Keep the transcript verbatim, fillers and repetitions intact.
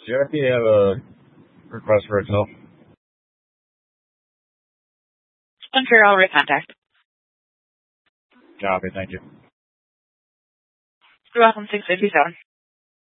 Jackie, you have a request for a tow? Unsure, I'll recontact. Copy, thank you. You're welcome, six fifty-seven.